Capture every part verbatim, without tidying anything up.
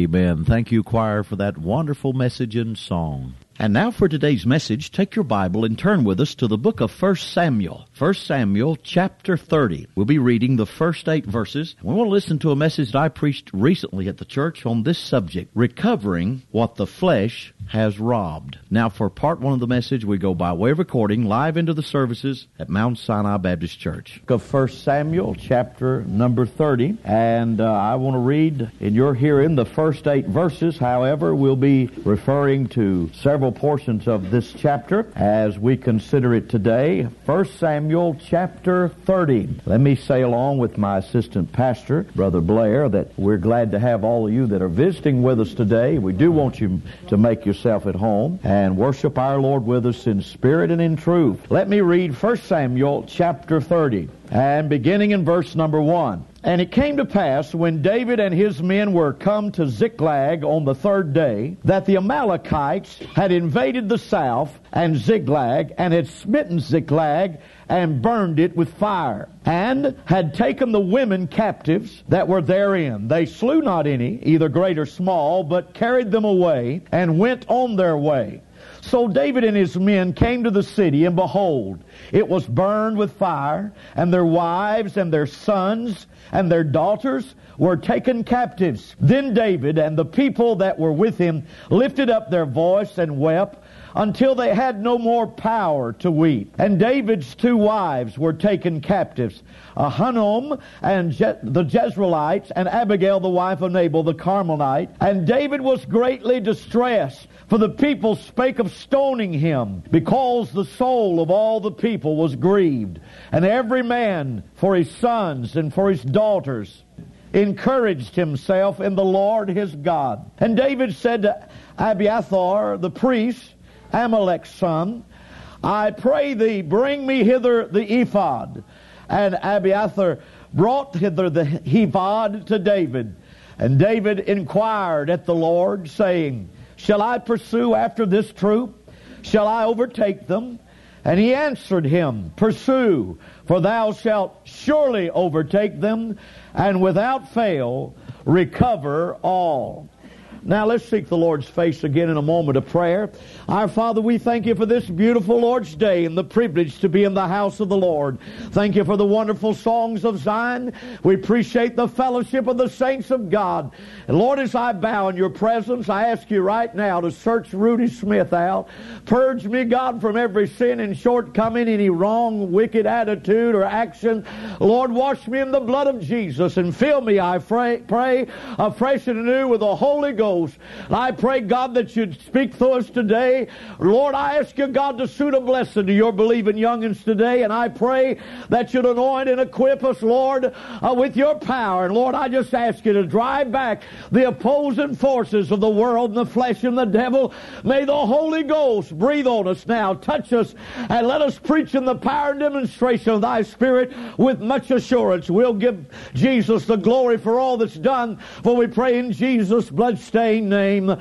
Amen. Thank you, choir, for that wonderful message and song. And now for today's message, take your Bible and turn with us to the book of First Samuel. First Samuel chapter thirty. We'll be reading the first eight verses. We want to listen to a message that I preached recently at the church on this subject, recovering what the flesh has robbed. Now for part one of the message, we go by way of recording live into the services at Mount Sinai Baptist Church. Book of First Samuel chapter number thirty. And uh, I want to read in your hearing the first eight verses. However, we'll be referring to several portions of this chapter as we consider it today. First Samuel chapter thirty. Let me say along with my assistant pastor, Brother Blair, that we're glad to have all of you that are visiting with us today. We do want you to make yourself at home and worship our Lord with us in spirit and in truth. Let me read First Samuel chapter thirty, and beginning in verse number one. And it came to pass, when David and his men were come to Ziklag on the third day, that the Amalekites had invaded the south and Ziklag, and had smitten Ziklag, and burned it with fire, and had taken the women captives that were therein. They slew not any, either great or small, but carried them away, and went on their way. So David and his men came to the city, and behold, it was burned with fire, and their wives and their sons and their daughters were taken captives. Then David and the people that were with him lifted up their voice and wept until they had no more power to weep. And David's two wives were taken captives, Ahinoam and Je- the Jezreelites, and Abigail the wife of Nabal the Carmelite. And David was greatly distressed, for the people spake of stoning him, because the soul of all the people was grieved. And every man for his sons and for his daughters encouraged himself in the Lord his God. And David said to Abiathar the priest, Amalek's son, I pray thee, bring me hither the ephod. And Abiathar brought hither the ephod to David. And David inquired at the Lord, saying, Shall I pursue after this troop? Shall I overtake them? And he answered him, Pursue, for thou shalt surely overtake them, and without fail recover all. Now let's seek the Lord's face again in a moment of prayer. Our Father, we thank you for this beautiful Lord's Day and the privilege to be in the house of the Lord. Thank you for the wonderful songs of Zion. We appreciate the fellowship of the saints of God. And Lord, as I bow in your presence, I ask you right now to search Rudy Smith out. Purge me, God, from every sin and shortcoming, any wrong, wicked attitude or action. Lord, wash me in the blood of Jesus and fill me, I pray, pray afresh and anew with the Holy Ghost. And I pray, God, that you'd speak to us today. Lord, I ask you, God, to suit a blessing to your believing youngins today. And I pray that you'd anoint and equip us, Lord, uh, with your power. And Lord, I just ask you to drive back the opposing forces of the world and the flesh and the devil. May the Holy Ghost breathe on us now, touch us, and let us preach in the power and demonstration of thy Spirit with much assurance. We'll give Jesus the glory for all that's done, for we pray in Jesus' bloodstained name,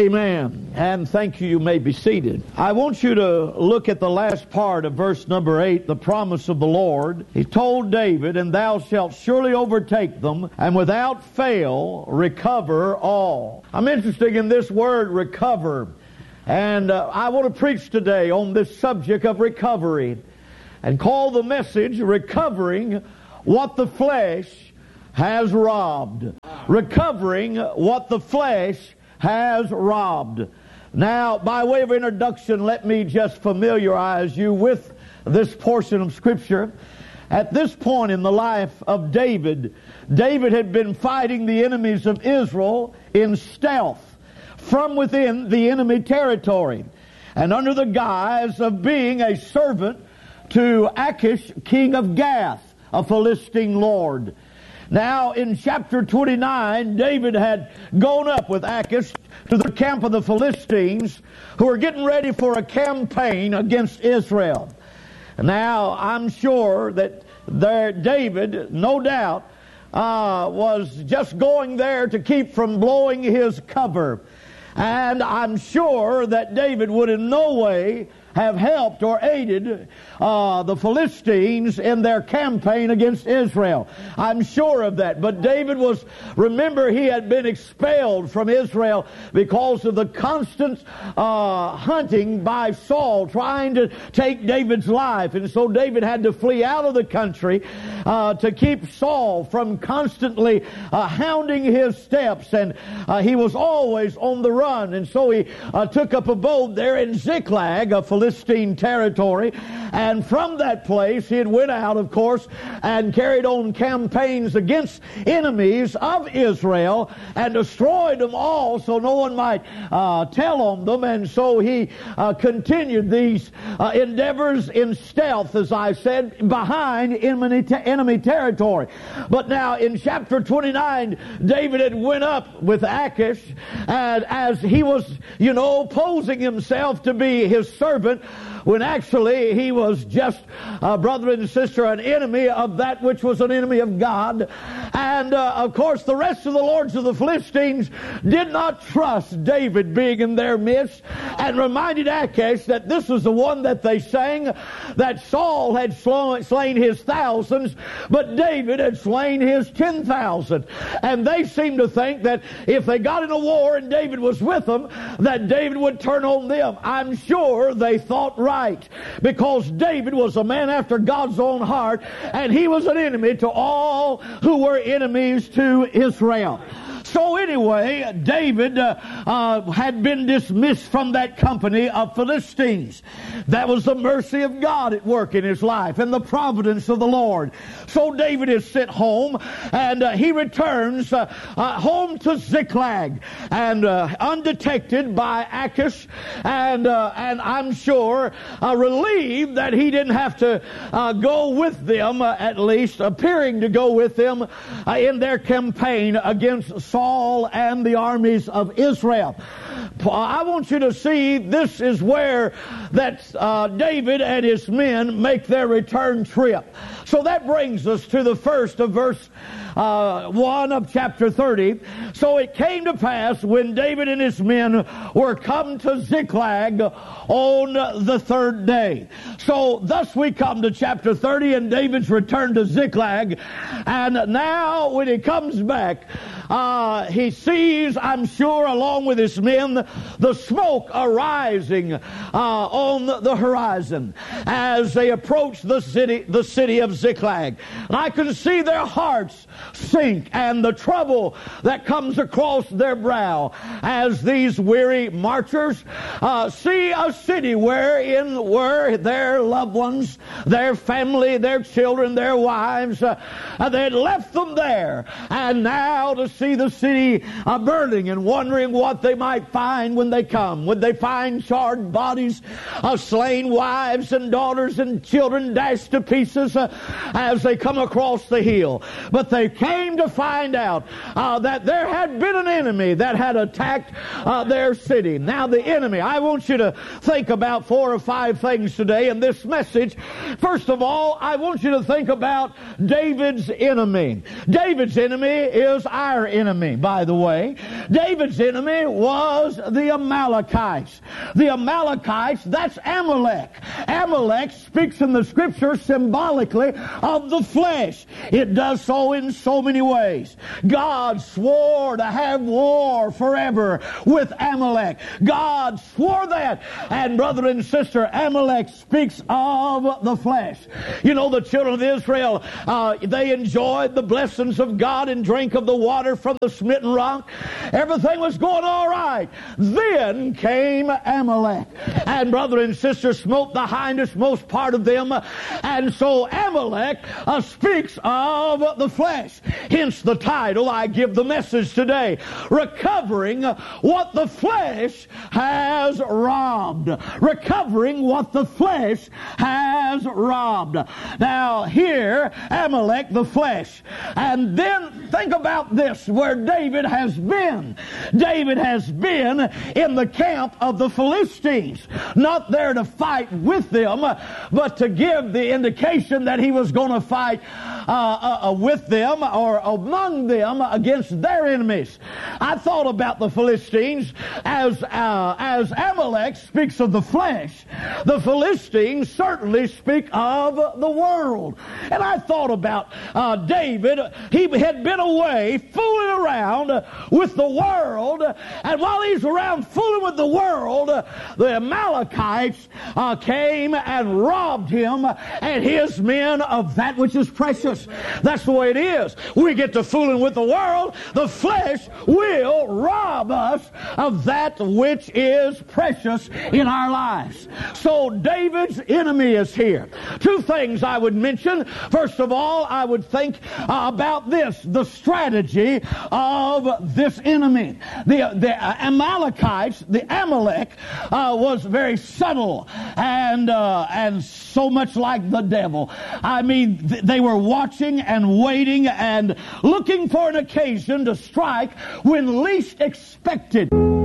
amen. And thank you. You may be seated. I want you to look at the last part of verse number eight, the promise of the Lord. He told David, and thou shalt surely overtake them, and without fail recover all. I'm interested in this word, recover. And uh, I want to preach today on this subject of recovery, and call the message, Recovering What the Flesh Has Robbed. Recovering what the flesh has robbed. Now, by way of introduction, let me just familiarize you with this portion of Scripture. At this point in the life of David, David had been fighting the enemies of Israel in stealth from within the enemy territory, and under the guise of being a servant to Achish, king of Gath, a Philistine lord. Now, in chapter twenty-nine, David had gone up with Achish to the camp of the Philistines, who were getting ready for a campaign against Israel. Now, I'm sure that there, David, no doubt, uh, was just going there to keep from blowing his cover. And I'm sure that David would in no way have helped or aided uh, the Philistines in their campaign against Israel. I'm sure of that. But David was, remember, he had been expelled from Israel because of the constant uh, hunting by Saul, trying to take David's life. And so David had to flee out of the country uh, to keep Saul from constantly uh, hounding his steps. And uh, he was always on the run. And so he uh, took up abode there in Ziklag, a Philistine territory. And from that place, he had went out, of course, and carried on campaigns against enemies of Israel and destroyed them all so no one might uh, tell on them. And so he uh, continued these uh, endeavors in stealth, as I said, behind enemy, te- enemy territory. But now in chapter twenty-nine, David had went up with Achish, and as he was, you know, posing himself to be his servant, when actually he was just, uh, brother and sister, an enemy of that which was an enemy of God. And, uh, of course, the rest of the lords of the Philistines did not trust David being in their midst, and reminded Achish that this was the one that they sang, that Saul had slain his thousands, but David had slain his ten thousand. And they seemed to think that if they got in a war and David was with them, that David would turn on them. I'm sure they thought right. Right, because David was a man after God's own heart, and he was an enemy to all who were enemies to Israel. So anyway, David uh, uh, had been dismissed from that company of Philistines. That was the mercy of God at work in his life and the providence of the Lord. So David is sent home, and uh, he returns uh, uh, home to Ziklag, and uh, undetected by Achish, and uh, and I'm sure uh, relieved that he didn't have to uh, go with them, uh, at least appearing to go with them uh, in their campaign against Saul and the armies of Israel. I want you to see this is where that uh, David and his men make their return trip. So that brings us to the first of verse uh, one of chapter thirty. So it came to pass when David and his men were come to Ziklag on the third day. So thus we come to chapter thirty and David's return to Ziklag. And now when he comes back, uh, he sees, I'm sure, along with his men, the smoke arising uh, on the horizon as they approach the city, the city of Ziklag. And I can see their hearts sink and the trouble that comes across their brow as these weary marchers uh, see a city wherein were their loved ones, their family, their children, their wives. Uh, they had left them there, and now to see the city uh, burning and wondering what they might find when they come. Would they find charred bodies of slain wives and daughters and children dashed to pieces uh, as they come across the hill? But they came to find out uh, that there had been an enemy that had attacked uh, their city. Now the enemy, I want you to think about four or five things today in this message. First of all, I want you to think about David's enemy. David's enemy is our enemy, by the way. David's enemy was the Amalekites. The Amalekites, that's Amalek. Amalek speaks in the Scripture symbolically of the flesh. It does so in so many ways. God swore to have war forever with Amalek. God swore that. And brother and sister, Amalek speaks of the flesh. You know, the children of Israel, uh, they enjoyed the blessings of God and drank of the water from the smitten rock. Everything was going all right. Then came Amalek. And brother and sister, smote the hindmost part of them. And so Amalek uh, speaks of the flesh. Hence the title I give the message today, Recovering What the Flesh Has Robbed. Recovering what the flesh has robbed. Now here, Amalek, the flesh. And then think about this, where David has been. David has been in the camp of the Philistines. Not there to fight with them, but to give the indication that he was going to fight uh, uh, with them or among them against their enemies. I thought about the Philistines as uh, as Amalek speaks of the flesh. The Philistines certainly speak of the world. And I thought about uh, David. He had been away fooling around with the world, and while he's around fooling with the world, the Amalekites uh, came and robbed him and his men of that which is precious. That's the way it is. We get to fooling with the world, the flesh will rob us of that which is precious in our lives. So David's enemy is here. Two things I would mention. First of all, I would think uh, about this, the strategy of this enemy. The, the uh, Amalekites, the Amalek, uh, was very subtle and uh, and so much like the devil. I mean, th- they were watching and waiting and looking for an occasion to strike when least expected.